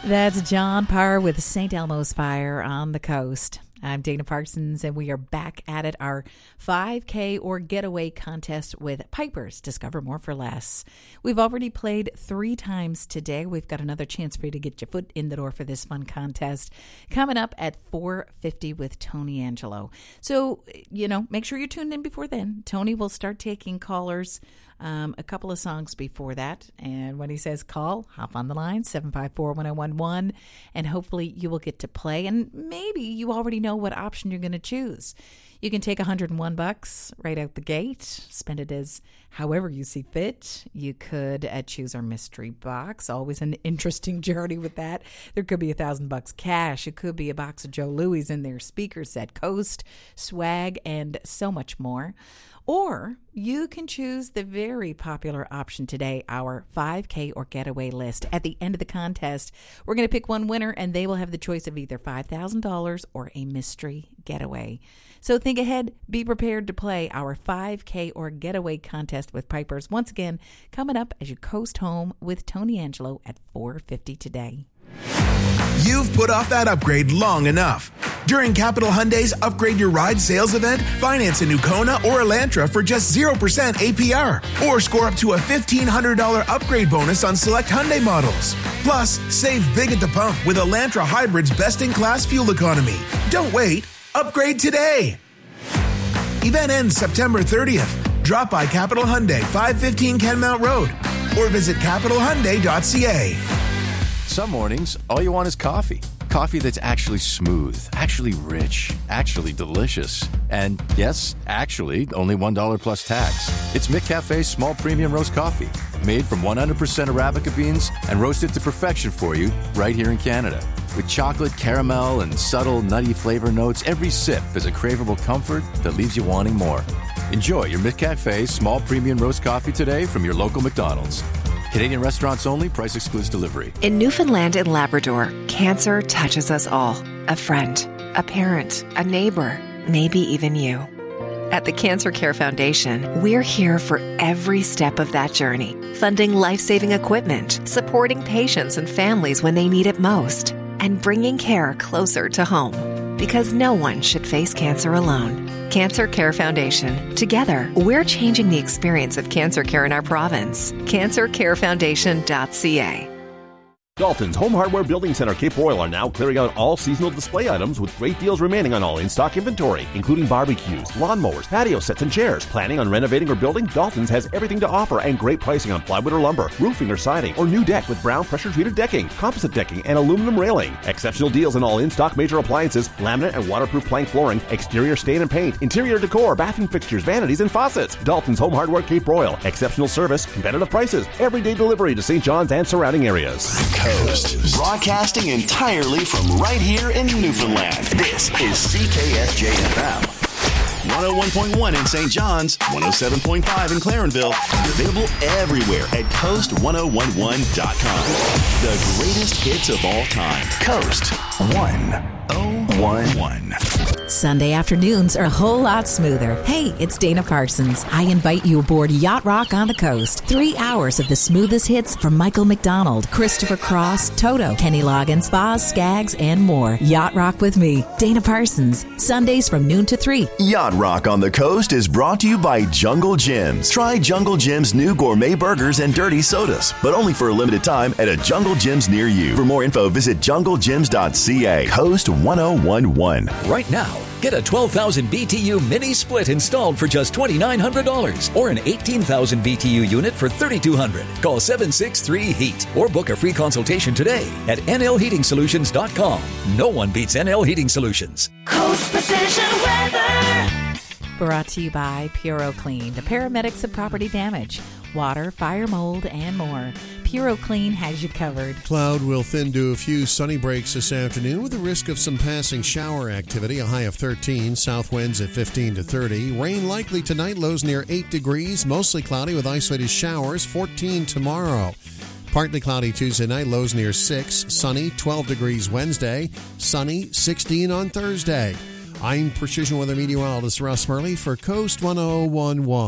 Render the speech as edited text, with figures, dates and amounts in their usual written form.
That's John Parr with St. Elmo's Fire on the Coast. I'm Dana Parsons, and we are back at it, our 5K or Getaway contest with Piper's Discover More for Less. We've already played 3 times today. We've got another chance for you to get your foot in the door for this fun contest coming up at 4:50 with Tony Angelo. So, make sure you're tuned in before then. Tony will start taking callers a couple of songs before that. And when he says call, hop on the line, 754-1011, and hopefully you will get to play. And maybe you already know what option you're going to choose. You can take $101 right out the gate, spend it as however you see fit. You could choose our mystery box. Always an interesting journey with that. There could be $1,000 cash. It could be a box of Joe Louis in their speaker set, Coast, swag, and so much more. Or you can choose the very popular option today, our 5K or Getaway list. At the end of the contest, we're going to pick one winner, and they will have the choice of either $5,000 or a mystery getaway. So think ahead. Be prepared to play our 5K or Getaway contest with Pipers. Once again, coming up as you coast home with Tony Angelo at 4:50 today. You've put off that upgrade long enough. During Capital Hyundai's Upgrade Your Ride sales event, finance a new Kona or Elantra for just 0% APR. Or score up to a $1,500 upgrade bonus on select Hyundai models. Plus, save big at the pump with Elantra Hybrid's best-in-class fuel economy. Don't wait. Upgrade today. Event ends September 30th. Drop by Capital Hyundai, 515 Kenmount Road. Or visit capitalhyundai.ca. Some mornings, all you want is coffee. Coffee that's actually smooth, actually rich, actually delicious. And yes, actually, only $1 plus tax. It's McCafe's small premium roast coffee, made from 100% Arabica beans and roasted to perfection for you right here in Canada. With chocolate, caramel, and subtle nutty flavor notes, every sip is a craveable comfort that leaves you wanting more. Enjoy your McCafe small premium roast coffee today from your local McDonald's. Canadian restaurants only. Price excludes delivery. In Newfoundland and Labrador, cancer touches us all. A friend, a parent, a neighbor, maybe even you. At the Cancer Care Foundation, we're here for every step of that journey, funding life-saving equipment, supporting patients and families when they need it most, and bringing care closer to home. Because no one should face cancer alone. Cancer Care Foundation. Together, we're changing the experience of cancer care in our province. CancerCareFoundation.ca. Dalton's Home Hardware Building Center Cape Royal are now clearing out all seasonal display items with great deals remaining on all in-stock inventory, including barbecues, lawnmowers, patio sets, and chairs. Planning on renovating or building? Dalton's has everything to offer and great pricing on plywood or lumber, roofing or siding, or new deck with brown pressure-treated decking, composite decking, and aluminum railing. Exceptional deals on all in-stock major appliances, laminate and waterproof plank flooring, exterior stain and paint, interior decor, bathroom fixtures, vanities, and faucets. Dalton's Home Hardware Cape Royal. Exceptional service, competitive prices, everyday delivery to St. John's and surrounding areas. Coast, broadcasting entirely from right here in Newfoundland. This is CKSJ-FM. 101.1 in St. John's, 107.5 in Clarenville, and available everywhere at coast1011.com. The greatest hits of all time. Coast 1011. Sunday afternoons are a whole lot smoother. Hey, it's Dana Parsons. I invite you aboard Yacht Rock on the Coast. 3 hours of the smoothest hits from Michael McDonald, Christopher Cross, Toto, Kenny Loggins, Boz Skaggs, and more. Yacht Rock with me, Dana Parsons. Sundays from noon to 3. Yacht Rock on the Coast is brought to you by Jungle Gyms. Try Jungle Gym's new gourmet burgers and dirty sodas, but only for a limited time at a Jungle Gyms near you. For more info, visit junglegyms.ca. Coast 1011. Right now, get a 12,000 BTU mini split installed for just $2,900 or an 18,000 BTU unit for $3,200. Call 763-HEAT or book a free consultation today at nlheatingsolutions.com. No one beats NL Heating Solutions. Coast Precision Weather. Brought to you by Puro Clean, the paramedics of property damage, water, fire, mold, and more. Puro Clean has you covered. Cloud will thin to a few sunny breaks this afternoon with a risk of some passing shower activity, a high of 13, south winds at 15 to 30. Rain likely tonight, lows near 8 degrees, mostly cloudy with isolated showers, 14 tomorrow. Partly cloudy Tuesday night, lows near 6, sunny, 12 degrees Wednesday, sunny, 16 on Thursday. I'm Precision Weather Meteorologist Russ Murley for Coast 1011.